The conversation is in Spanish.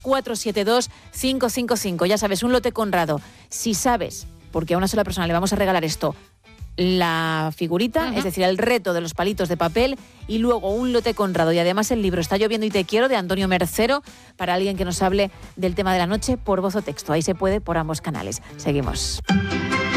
472-555. Ya sabes, un lote Conrado. Si sabes, porque a una sola persona le vamos a regalar esto, la figurita, es decir, el reto de los palitos de papel, y luego un lote Conrado y además el libro Está lloviendo y te quiero, de Antonio Mercero, para alguien que nos hable del tema de la noche por voz o texto. Ahí se puede por ambos canales. Seguimos.